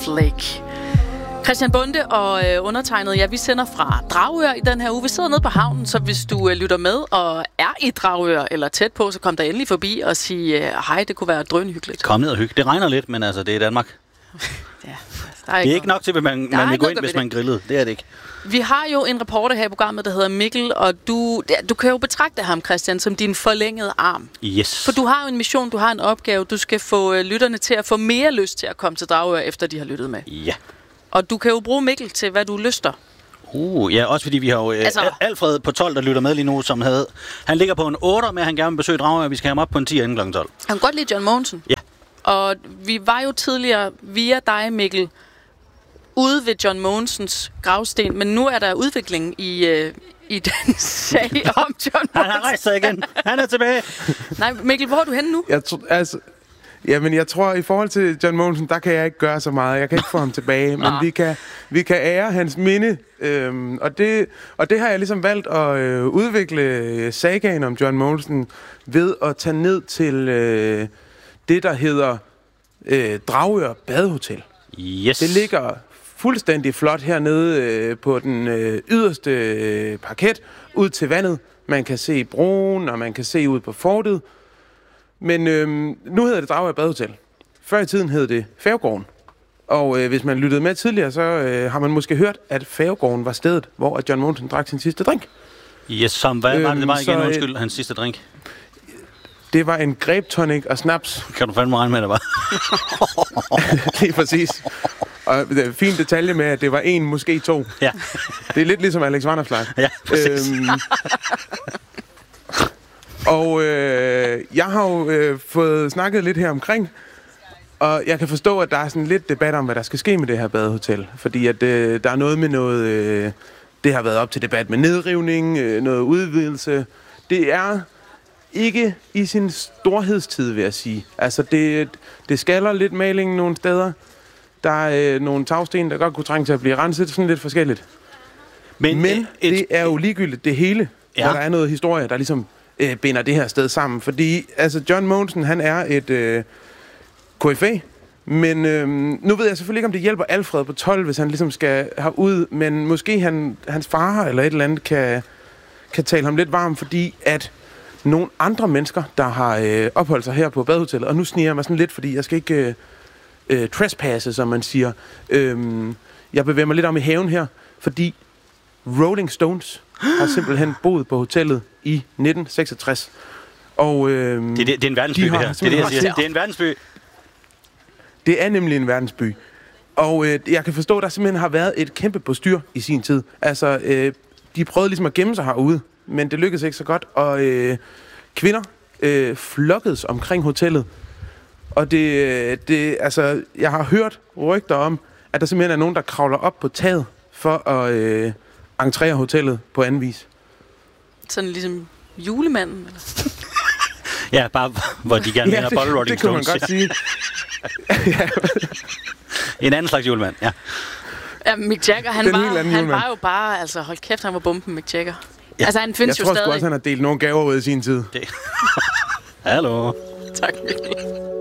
Snowflake. Christian Bonde og undertegnet, ja, vi sender fra Dragør i den her uge. Vi sidder nede på havnen, så hvis du lytter med og er i Dragør eller tæt på, så kom der endelig forbi og sig hej, det kunne være drønhyggeligt. Kom ned og hygge. Det regner lidt, men altså, det er Danmark. Ja, det er ikke nok til, at man vil gå ind, hvis man grillede. Det er det ikke. Vi har jo en reporter her i programmet, der hedder Mikkel, og du kan jo betragte ham, Christian, som din forlængede arm. Yes. For du har jo en mission, du har en opgave, du skal få lytterne til at få mere lyst til at komme til Dragør, efter de har lyttet med. Ja. Og du kan jo bruge Mikkel til, hvad du lyster. Ja, også fordi vi har jo Alfred på 12, der lytter med lige nu, som han ligger på en 8, men han gerne vil besøge Dragør, og vi skal have ham op på en 10 inden kl. 12. Han kan godt lide John Mogensen. Ja. Og vi var jo tidligere via dig, Mikkel, ude ved John Mogensens gravsten, men nu er der udvikling i den sag om John Mogensen. Han har rejst sig igen. Han er tilbage. Nej, Mikkel, hvor er du henne nu? Jeg tror, i forhold til John Mogensen, der kan jeg ikke gøre så meget. Jeg kan ikke få ham tilbage, men vi kan ære hans minde. Og det har jeg ligesom valgt at udvikle sagaen om John Mogensen ved at tage ned til det, der hedder Dragør Badehotel. Yes. Det ligger fuldstændig flot hernede på den yderste parket ud til vandet. Man kan se broen, og man kan se ud på fortet. Men nu hedder det Dragør Badehotel. Før i tiden hed det Færgegården. Og hvis man lyttede med tidligere, så har man måske hørt, at Færgegården var stedet, hvor John Mogensen drak sin sidste drink. Yes, hvad var det bare igen? Undskyld, hans sidste drink. Det var en grape tonic og snaps. Kan du fandme regne med, det var? Lige præcis. Og det er fin detalje med, at det var en, måske to. Ja. Det er lidt ligesom Alex Vanopslagh. Ja, præcis. Og jeg har jo fået snakket lidt her omkring, og jeg kan forstå, at der er sådan lidt debat om, hvad der skal ske med det her badehotel. Fordi at der er noget med noget, det har været op til debat med nedrivning, noget udvidelse. Det er ikke i sin storhedstid, vil jeg sige. Altså, det skaller lidt malingen nogle steder. Der er nogle tagsten, der godt kunne trænge til at blive renset, sådan lidt forskelligt. Men det er jo ligegyldigt det hele, hvor der er noget historie, der ligesom binder det her sted sammen. Fordi altså John Mogensen, han er et KFA, men nu ved jeg selvfølgelig ikke, om det hjælper Alfred på 12, hvis han ligesom skal herud, men måske hans far eller et eller andet kan tale ham lidt varm, fordi at nogle andre mennesker, der har opholdt sig her på badehotellet, og nu sniger jeg mig sådan lidt, fordi jeg skal ikke trespasse, som man siger. Jeg bevæger mig lidt om i haven her, fordi Rolling Stones har simpelthen boet på hotellet i 1966. Og det er en verdensby, det her. Det er det, jeg siger. Det er en verdensby. Det er nemlig en verdensby. Og jeg kan forstå, at der simpelthen har været et kæmpe postyr i sin tid. Altså, de prøvede ligesom at gemme sig herude, men det lykkedes ikke så godt. Og kvinder flokkedes omkring hotellet. Og altså, jeg har hørt rygter om, at der simpelthen er nogen, der kravler op på taget for at entrere hotellet på anden vis. Sådan ligesom julemanden, eller? Ja, bare hvor de gerne vil have bolle Rolling Stones. Det kunne man godt sige. En anden slags julemand, ja. Ja, Mick Jagger, han var jo bare, altså hold kæft, han var bomben, Mick Jagger. Ja. Altså han findes jo stadig. Jeg tror sgu også, han har delt nogle gaver ud i sin tid. Hallo. Tak, Mikkel.